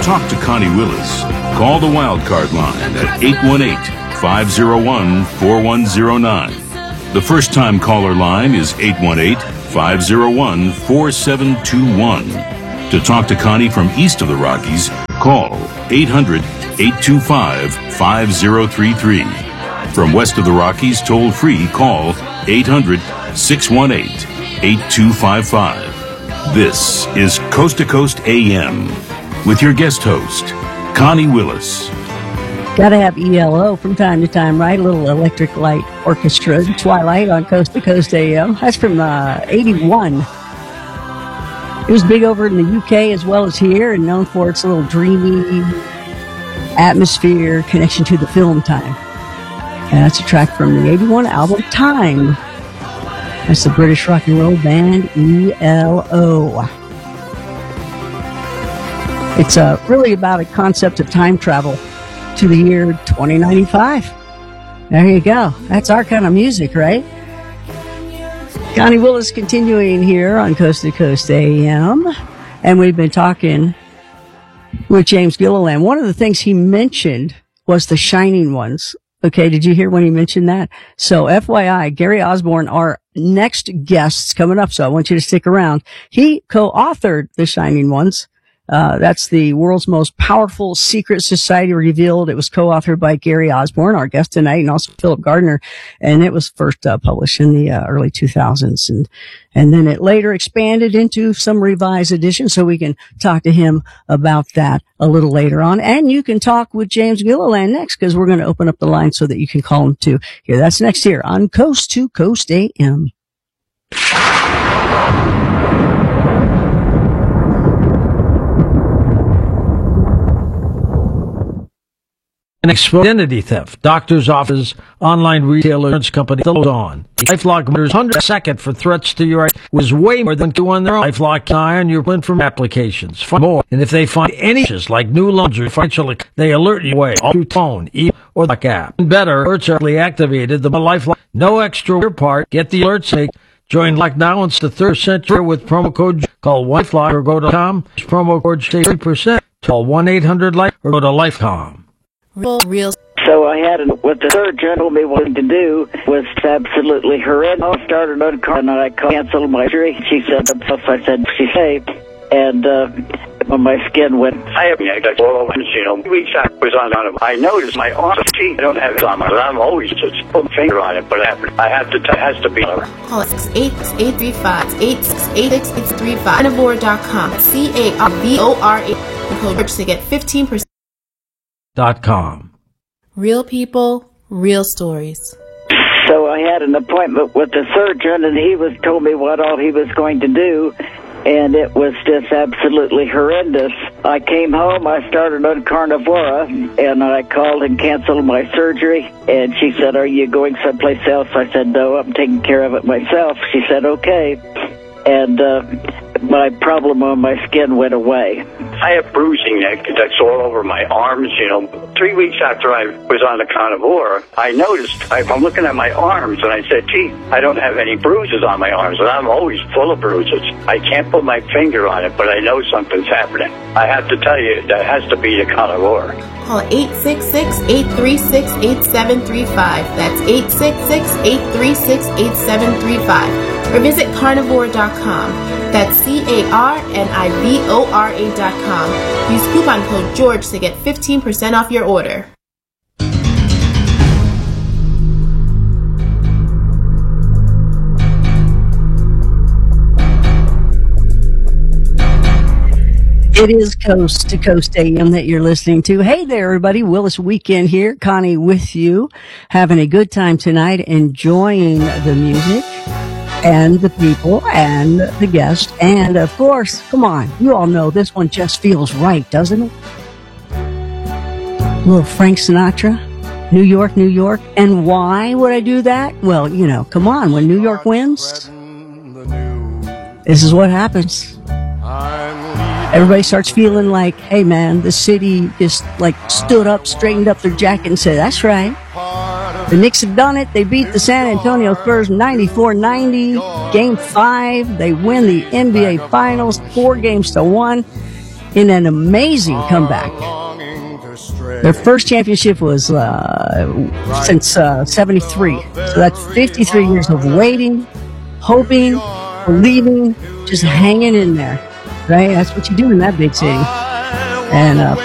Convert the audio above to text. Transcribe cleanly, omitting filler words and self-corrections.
talk to Connie Willis, call the Wildcard line at 818-501-4109. The first-time caller line is 818-501-4721. To talk to Connie from east of the Rockies, call 800-825-5033. From west of the Rockies, toll-free, call 800-618-8255. This is Coast to Coast AM with your guest host, Connie Willis. Got to have ELO from time to time, right? A little Electric Light Orchestra, Twilight on Coast to Coast AM. That's from 81. It was big over in the UK as well as here, and known for its little dreamy atmosphere connection to the film time. And that's a track from the 81 album Time. That's the British rock and roll band ELO. It's really about a concept of time travel to the year 2095. There you go. That's our kind of music, right? Connie Willis continuing here on Coast to Coast AM. And we've been talking with James Gilliland. One of the things he mentioned was the Shining Ones. Okay, did you hear when he mentioned that? So FYI, Gary Osborne, our next guests coming up, so I want you to stick around. He co-authored The Shining Ones. That's the world's most powerful secret society revealed. It was co-authored by Gary Osborne, our guest tonight, and also Philip Gardner. And it was first published in the early 2000s. And then it later expanded into some revised edition. So we can talk to him about that a little later on. And you can talk with James Gilliland next, because we're going to open up the line so that you can call him too. Here, that's next here on Coast to Coast AM. Identity theft. Doctor's office, online retailer, insurance company, the list on. LifeLock monitors 100 second for threats to your identity was way more than two on their own. LifeLock can eye on your information applications. Find more. And if they find any issues like new loans or financial, they alert you away all through phone, email, or the app. And better, alerts are activated. The LifeLock, no extra your part. Get the alerts. Join Lock now. It's the third century with promo code. Call LifeLock or go to .com. Promo code save 3%. Call 1-800-LIFE or go to Lifecom. Real. So I had what the surgeon told me what to do was absolutely horrendous. I started on a car and I canceled my surgery. She said, I said, she's safe. And when my skin went, I have oral, weeks I was on it. I noticed my arm, I don't have it on my, I'm always just put my finger on it, but I have to, it has to be. Call it 868-835-868-835. Carnivore.com. CARVORA. Code to get 15%. .com. Real people, real stories. So I had an appointment with the surgeon, and he told me what all he was going to do, and it was just absolutely horrendous. I came home, I started on Carnivora, and I called and canceled my surgery, and she said, "Are you going someplace else?" I said, "No, I'm taking care of it myself." She said, "Okay." And my problem on my skin went away. I have bruising that's all over my arms, 3 weeks after I was on the Carnivore, I noticed, I'm looking at my arms, and I said, gee, I don't have any bruises on my arms, and I'm always full of bruises. I can't put my finger on it, but I know something's happening. I have to tell you, that has to be the Carnivore. Call 866-836-8735. That's 866-836-8735. Or visit carnivore.com. That's CARNIVORA.com. Use coupon code GEORGE to get 15% off your order. It is Coast to Coast AM that you're listening to. Hey there, everybody. Willis Weekend here. Connie with you. Having a good time tonight, enjoying the music and the people and the guests. And, of course, come on. You all know this one just feels right, doesn't it? Little Frank Sinatra. New York, New York. And why would I do that? Well, come on. When New York wins, this is what happens. Everybody starts feeling like, hey man, the city just stood up, straightened up their jacket and said, that's right. The Knicks have done it. They beat the San Antonio Spurs 94-90. Game 5. They win the NBA Finals 4-1. in an amazing comeback. Their first championship was since 73. So that's 53 years of waiting, hoping, believing, just hanging in there. Right? That's what you do in that big city. And